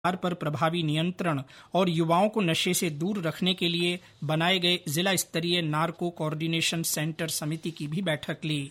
पर प्रभावी नियंत्रण और युवाओं को नशे से दूर रखने के लिए बनाए गए जिला स्तरीय नार्को कोऑर्डिनेशन सेंटर समिति की भी बैठक ली।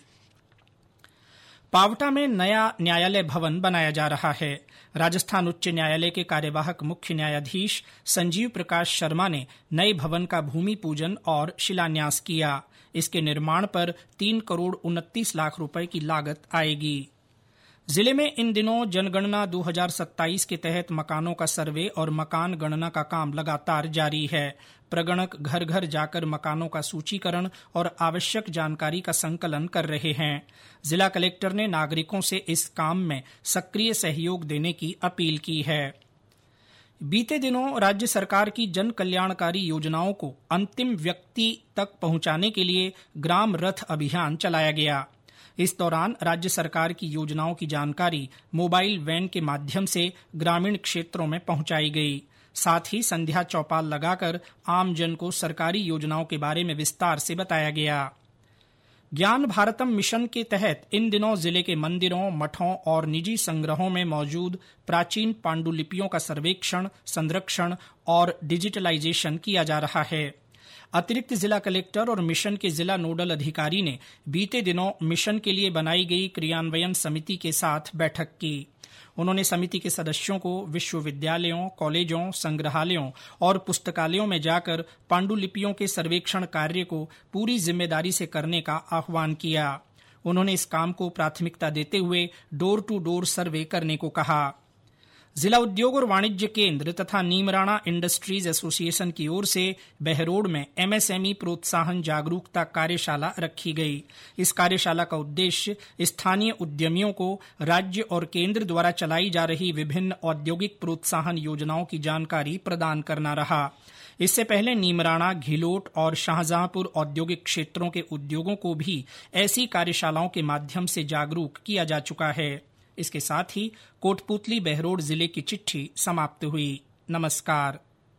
पावटा में नया न्यायालय भवन बनाया जा रहा है। राजस्थान उच्च न्यायालय के कार्यवाहक मुख्य न्यायाधीश संजीव प्रकाश शर्मा ने नए भवन का भूमि पूजन और शिलान्यास किया। इसके निर्माण पर 3 करोड़ 29 लाख रुपए की लागत आएगी। जिले में इन दिनों जनगणना 2027 के तहत मकानों का सर्वे और मकान गणना का काम लगातार जारी है। प्रगणक घर घर जाकर मकानों का सूचीकरण और आवश्यक जानकारी का संकलन कर रहे हैं। जिला कलेक्टर ने नागरिकों से इस काम में सक्रिय सहयोग देने की अपील की है। बीते दिनों राज्य सरकार की जन कल्याणकारी योजनाओं को अंतिम व्यक्ति तक पहुंचाने के लिए ग्राम रथ अभियान चलाया गया। इस दौरान राज्य सरकार की योजनाओं की जानकारी मोबाइल वैन के माध्यम से ग्रामीण क्षेत्रों में पहुंचाई गई। साथ ही संध्या चौपाल लगाकर आमजन को सरकारी योजनाओं के बारे में विस्तार से बताया गया। ज्ञान भारतम मिशन के तहत इन दिनों जिले के मंदिरों, मठों और निजी संग्रहों में मौजूद प्राचीन पांडुलिपियों का सर्वेक्षण, संरक्षण और डिजिटलाइजेशन किया जा रहा है। अतिरिक्त जिला कलेक्टर और मिशन के जिला नोडल अधिकारी ने बीते दिनों मिशन के लिए बनाई गई क्रियान्वयन समिति के साथ बैठक की। उन्होंने समिति के सदस्यों को विश्वविद्यालयों, कॉलेजों, संग्रहालयों और पुस्तकालयों में जाकर पांडुलिपियों के सर्वेक्षण कार्य को पूरी जिम्मेदारी से करने का आह्वान किया। उन्होंने इस काम को प्राथमिकता देते हुए डोर टू डोर सर्वे करने को कहा। जिला उद्योग और वाणिज्य केंद्र तथा नीमराणा इंडस्ट्रीज एसोसिएशन की ओर से बहरोड में एमएसएमई प्रोत्साहन जागरूकता कार्यशाला रखी गई। इस कार्यशाला का उद्देश्य स्थानीय उद्यमियों को राज्य और केंद्र द्वारा चलाई जा रही विभिन्न औद्योगिक प्रोत्साहन योजनाओं की जानकारी प्रदान करना रहा। इससे पहले नीमराणा, घिलोट और शाहजहांपुर औद्योगिक क्षेत्रों के उद्योगों को भी ऐसी कार्यशालाओं के माध्यम से जागरूक किया जा चुका है। इसके साथ ही कोटपुतली बहरोड जिले की चिट्ठी समाप्त हुई। नमस्कार।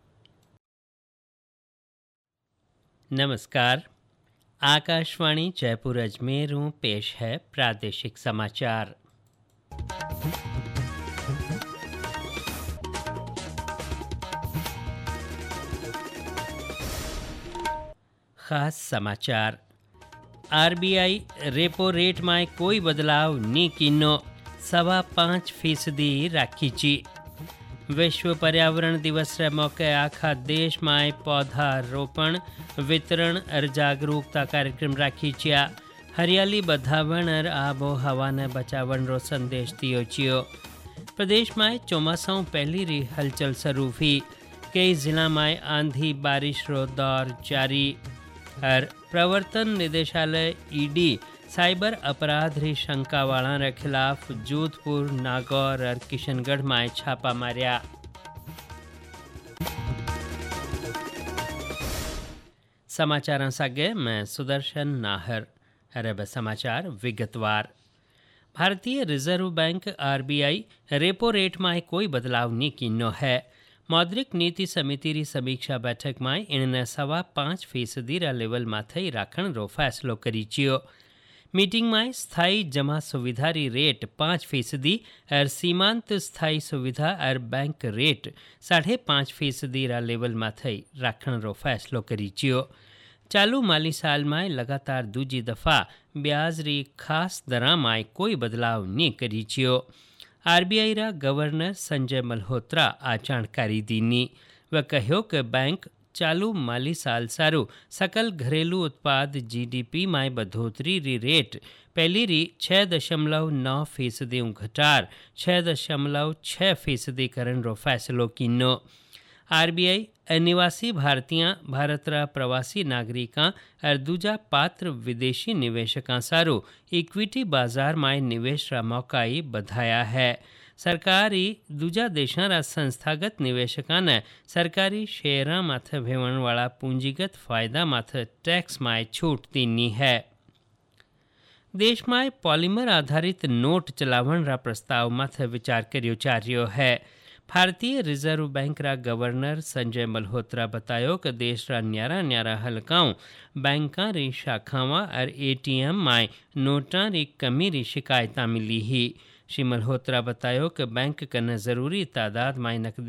आकाशवाणी जयपुर अजमेर पेश है प्रादेशिक समाचार। खास समाचार। आरबीआई रेपो रेट में कोई बदलाव नहीं कीनो, 5.25% राखी। विश्व पर्यावरण दिवस रे मौके आखा देश में पौधा रोपण, वितरण और जागरूकता कार्यक्रम राखी। हरियाली बधावण और आबो हवा ने बचावन रो संदेश दियो चियो। प्रदेश में चौमासाओं पहली री हलचल शुरू हुई। कई जिला में आंधी बारिश रो दौर जारी। और प्रवर्तन निदेशालय ईडी साइबर अपराध री शंका वाला रे खिलाफ जोधपुर, नागौर और किशनगढ़ में छापा मार्या। समाचार सागे मैं सुदर्शन नाहर। अरब समाचार विगतवार। भारतीय reserve bank RBI repo rate में कोई बदलाव नहीं कीनो है। मौद्रिक नीति समिति री समीक्षा बैठक में इनने 5.25% रा लेवल माथे राखण रो फैसलो करी चियो। मीटिंग में स्थायी जमा सुविधा री रेट 5% और सीमांत स्थायी सुविधा और बैंक रेट 5.5% रा लेवल माथे राखण रो फैसलो करी चियो। चालू माली साल में लगातार दूजी दफा ब्याज री खास दरा में कोई बदलाव नहीं करी चियो। आरबीआई रा गवर्नर संजय मल्होत्रा आ जानकारी दीनी। वह कहो कि बैंक चालू माली साल सारू सकल घरेलू उत्पाद जीडीपी में बढ़ोतरी री रेट पहली री 6.9% घटार 6.6% करण रो फैसलो कीनो। आरबीआई अनिवासी भारतीय भारत रा प्रवासी नागरिकां और दूजा पात्र विदेशी निवेशकां सारू इक्विटी बाजार में निवेश रा मौकाई बधाया है। सरकारी दूजा देशों रा संस्थागत निवेशकों ने सरकारी शेयरा माथे भेवण वाला पूंजीगत फायदा माथे टैक्स में छूट दीनी है। देश में पॉलीमर आधारित नोट चलावण रा प्रस्ताव माथे विचार करियो जा रह्यो है। भारतीय रिजर्व बैंक रा गवर्नर संजय मल्होत्रा बतायो कि देश रा न्यारा हलकाओं बैंकां री शाखावां और एटीएम में नोटां री कमी री शिकायतां मिली ही। श्री मल्होत्रा बतायो कि बैंक कने जरूरी तादाद में नकदी